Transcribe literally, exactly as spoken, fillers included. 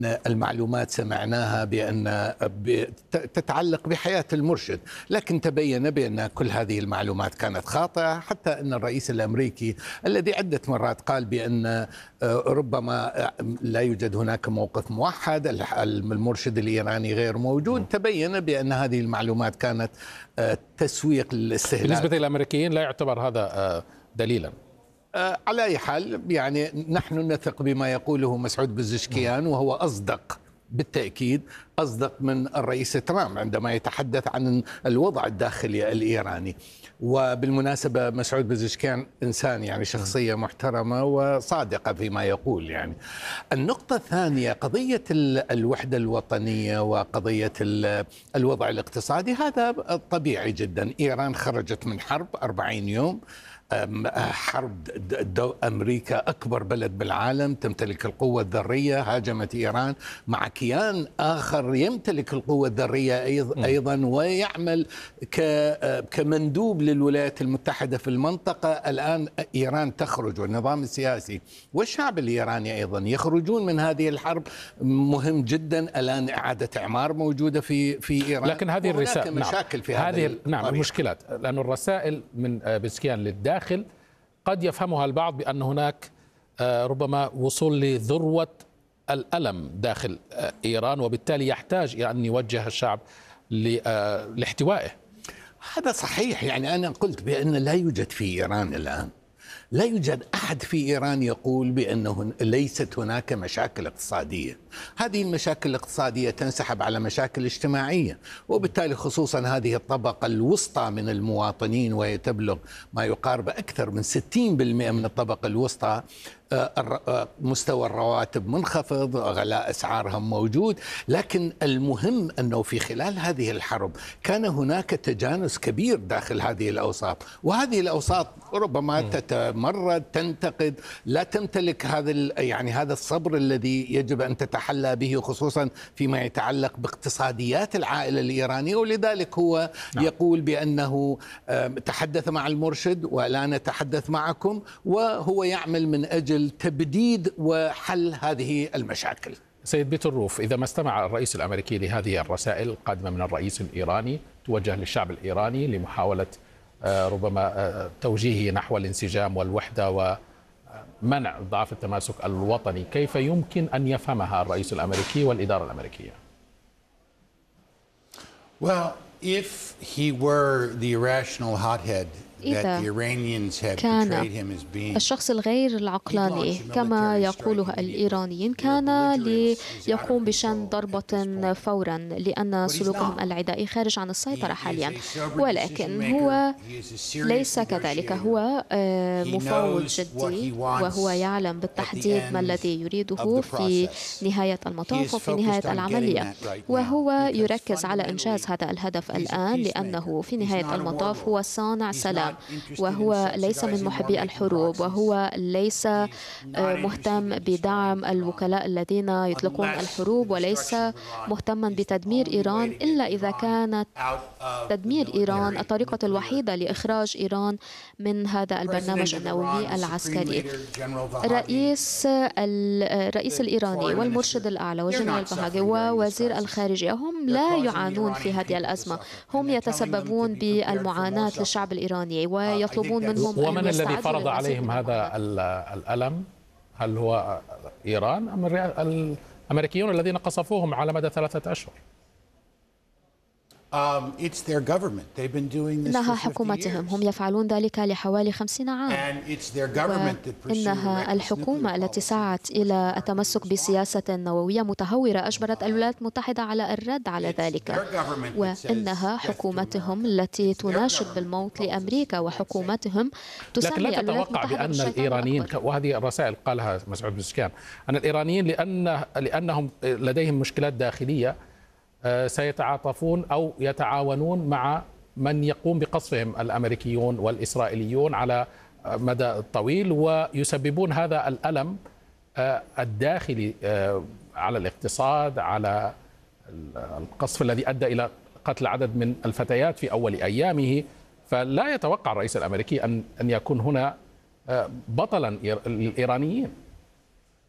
المعلومات سمعناها بأن تتعلق بحياة المرشد، لكن تبين بأن كل هذه المعلومات كانت خاطئة، حتى أن الرئيس الأمريكي الذي عدة مرات قال بأن ربما لا يوجد هناك موقف موحد، المرشد الإيراني غير موجود، تبين بأن هذه المعلومات كانت تسويق للاستهلاك. بالنسبة للأمريكيين لا يعتبر هذا دليلا. على أي حال يعني نحن نثق بما يقوله مسعود بزشكيان، وهو أصدق بالتأكيد، أصدق من الرئيس ترامب عندما يتحدث عن الوضع الداخلي الإيراني. وبالمناسبة مسعود بزشكيان إنسان يعني شخصية محترمة وصادقة فيما يقول. يعني النقطة الثانية قضية الوحدة الوطنية وقضية الوضع الاقتصادي، هذا طبيعي جدا. إيران خرجت من حرب أربعين يوم، حرب دو أمريكا أكبر بلد بالعالم تمتلك القوة الذرية، هاجمت إيران مع كيان آخر يمتلك القوة الذرية أيضا ويعمل كمندوب للولايات المتحدة في المنطقة. الآن إيران تخرج، والنظام السياسي والشعب الإيراني أيضا يخرجون من هذه الحرب. مهم جدا الآن إعادة إعمار موجودة في في إيران، لكن هذه الرسائل مشاكل نعم. في هذه نعم المشكلات، لأن الرسائل من بزكيان للداخل قد يفهمها البعض بأن هناك ربما وصول لذروة الألم داخل إيران، وبالتالي يحتاج إلى أن يوجه الشعب لاحتوائه. هذا صحيح. يعني أنا قلت بأن لا يوجد في إيران الآن، لا يوجد أحد في إيران يقول بأنه ليست هناك مشاكل اقتصادية. هذه المشاكل الاقتصادية تنسحب على مشاكل اجتماعية، وبالتالي خصوصا هذه الطبقة الوسطى من المواطنين، وهي تبلغ ما يقارب أكثر من ستين بالمئة من الطبقة الوسطى، مستوى الرواتب منخفض، غلاء أسعارهم موجود. لكن المهم أنه في خلال هذه الحرب كان هناك تجانس كبير داخل هذه الأوساط، وهذه الأوساط ربما تتمرد، تنتقد، لا تمتلك هذا يعني هذا الصبر الذي يجب أن تتحلى به، خصوصا فيما يتعلق باقتصاديات العائلة الإيرانية. ولذلك هو نعم. يقول بأنه تحدث مع المرشد ولا نتحدث معكم، وهو يعمل من أجل تبديد وحل هذه المشاكل. سيد بيت الروف، إذا ما استمع الرئيس الأمريكي لهذه الرسائل القادمة من الرئيس الإيراني توجه للشعب الإيراني لمحاولة ربما توجيهه نحو الانسجام والوحدة ومنع ضعف التماسك الوطني، كيف يمكن أن يفهمها الرئيس الأمريكي والإدارة الأمريكية؟ Well, if he were the irrational hothead إذا كان الشخص الغير العقلاني كما يقوله الإيرانيين كان ليقوم بشن ضربة فورا، لأن سلوكهم العدائي خارج عن السيطرة حاليا. ولكن هو ليس كذلك، هو مفاوض جدي، وهو يعلم بالتحديد ما الذي يريده في نهاية المطاف وفي نهاية العملية، وهو يركز على إنجاز هذا الهدف الآن، لأنه في نهاية المطاف هو صانع سلام، وهو ليس من محبي الحروب، وهو ليس مهتم بدعم الوكلاء الذين يطلقون الحروب، وليس مهتما بتدمير إيران إلا إذا كانت تدمير إيران الطريقة الوحيدة لإخراج إيران من هذا البرنامج النووي العسكري. رئيس الرئيس الإيراني والمرشد الأعلى والجنرال بهاغي ووزير الخارجية هم لا يعانون في هذه الأزمة، هم يتسببون بالمعاناة للشعب الإيراني ويطلبون منهم أن ومن الذي فرض عليهم هذا الألم؟ هل هو إيران أم الأمريكيون الذين قصفوهم على مدى ثلاثة أشهر؟ إنها حكومتهم، هم يفعلون ذلك لحوالي خمسين عام، وإنها الحكومة التي سعت إلى التمسك بسياسة نووية متهورة أجبرت الولايات المتحدة على الرد على ذلك، وإنها حكومتهم التي تناشد بالموت لأمريكا، وحكومتهم تسمي لكن لا تتوقع بأن الإيرانيين، وهذه الرسائل قالها مسعود بزشكيان، أن الإيرانيين لأن لأنهم لديهم مشكلات داخلية سيتعاطفون أو يتعاونون مع من يقوم بقصفهم الأمريكيون والإسرائيليون على مدى طويل، ويسببون هذا الألم الداخلي على الاقتصاد، على القصف الذي أدى إلى قتل عدد من الفتيات في أول أيامه. فلا يتوقع الرئيس الأمريكي أن أن يكون هنا بطلا للإيرانيين.